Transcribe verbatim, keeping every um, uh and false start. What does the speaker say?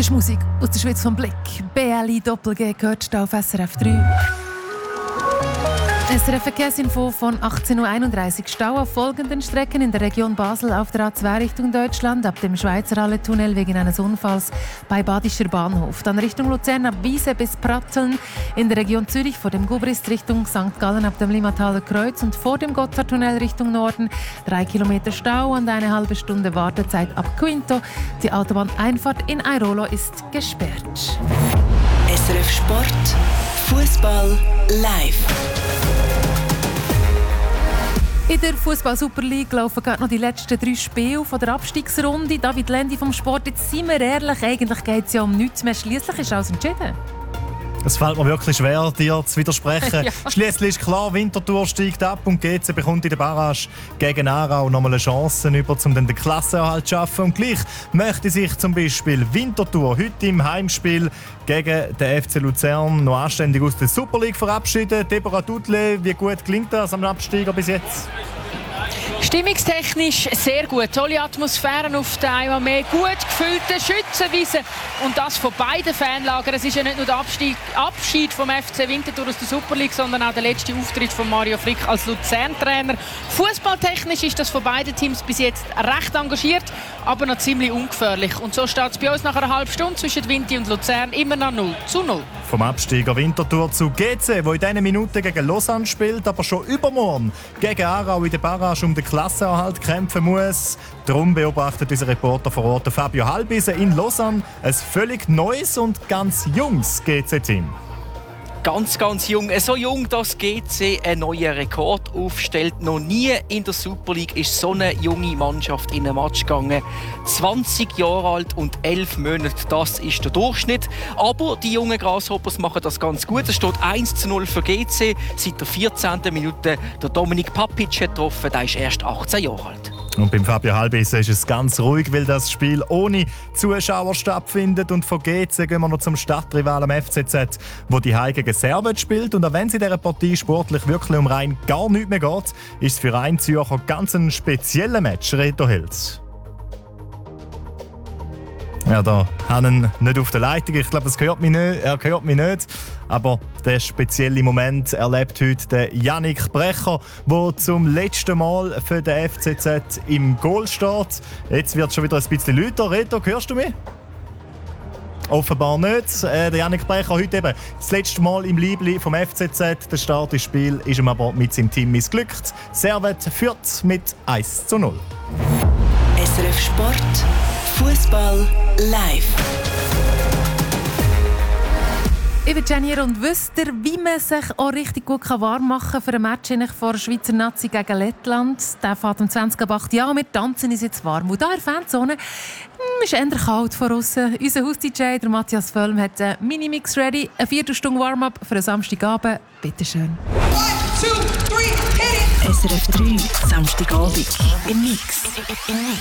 Das ist Musik aus der Schweiz vom Blick. B L I Doppel-G gehört hier auf S R F drei. S R F-Verkehrsinfo von achtzehn Uhr einunddreißig. Stau auf folgenden Strecken in der Region Basel auf der A zwei Richtung Deutschland, ab dem Schweizerhalle-Tunnel wegen eines Unfalls bei Badischer Bahnhof. Dann Richtung Luzern ab Wiese bis Pratteln, in der Region Zürich vor dem Gubrist Richtung Sankt Gallen ab dem Limmataler Kreuz und vor dem Gotthardtunnel Richtung Norden. Drei Kilometer Stau und eine halbe Stunde Wartezeit ab Quinto. Die Autobahneinfahrt in Airolo ist gesperrt. S R F Sport, Fußball live. In der Fußball-Super League laufen gerade noch die letzten drei Spiele von der Abstiegsrunde. David Lendi vom Sport, jetzt sind wir ehrlich, eigentlich geht es ja um nichts mehr. Schliesslich ist alles entschieden. Es fällt mir wirklich schwer, dir zu widersprechen. Ja. Schliesslich ist klar, Winterthur steigt ab und G C bekommt in der Barrage gegen Aarau noch mal eine Chance, über, um den Klassenerhalt zu schaffen. Und gleich möchte sich zum Beispiel Winterthur heute im Heimspiel gegen den F C Luzern noch anständig aus der Super League verabschieden. Deborah Dudle, wie gut klingt das am Absteiger bis jetzt? Stimmungstechnisch sehr gut. Tolle Atmosphären auf der einmal mehr gut gefüllte Schützenwiese. Und das von beiden Fanlagern. Es ist ja nicht nur der Abstieg, Abschied vom F C Winterthur aus der Super League, sondern auch der letzte Auftritt von Mario Frick als Luzern-Trainer. Fußballtechnisch ist das von beiden Teams bis jetzt recht engagiert, aber noch ziemlich ungefährlich. Und so steht es bei uns nach einer halben Stunde zwischen Winti und Luzern immer noch null zu null. Vom Absteiger Winterthur zu G C, der in diesen Minuten gegen Lausanne spielt, aber schon übermorgen gegen Aarau in der Barrage um den Klassenerhalt kämpfen muss. Darum beobachtet unser Reporter vor Ort Fabio Halbise in Lausanne ein völlig neues und ganz junges G C-Team. Ganz, ganz jung. So jung, dass G C einen neuen Rekord aufstellt. Noch nie in der Super League ist so eine junge Mannschaft in einen Match gegangen. zwanzig Jahre alt und elf Monate, das ist der Durchschnitt. Aber die jungen Grasshoppers machen das ganz gut. Es steht eins zu null für G C. Seit der vierzehnten Minute der Dominik Papic hat getroffen. Der ist erst achtzehn Jahre alt. Und beim Fabio Halbise ist es ganz ruhig, weil das Spiel ohne Zuschauer stattfindet. Und von G C gehen wir noch zum Stadtrivalen F C Z, wo die Heim gegen Servet spielt. Und auch wenn es in dieser Partie sportlich wirklich um rein gar nichts mehr geht, ist es für einen Zürcher ganz ein spezieller Match. Reto Hilz. Ja, da haben ihn nicht auf der Leitung. Ich glaube, das hört mich nicht. Er hört mich nicht. Aber der spezielle Moment erlebt heute der Yannick Brecher, der zum letzten Mal für den F C Z im Goal steht. Jetzt wird es schon wieder ein bisschen lauter. Reto, hörst du mich? Offenbar nicht. Äh, der Yannick Brecher heute eben das letzte Mal im Liebli vom F C Z. Der Start des Spiels ist ihm aber mit seinem Team missglückt. Servet führt mit eins zu null. S R F Sport, Fußball live. Ich bin Jenny und wisst ihr, wie man sich auch richtig gut warm machen kann für ein Match vor der Schweizer Nazi gegen Lettland? Der fährt um zwanzig ab acht. Ja, wir tanzen uns jetzt warm. Und da in der Fanzone hm, ist eher kalt von außen. Unser Haus-D J, der Matthias Völm, hat einen Mini-Mix ready. Eine Viertelstunde Warm-up für einen Samstagabend. Bitte schön. S R F drei, Samstagabend im Mix. Im Mix.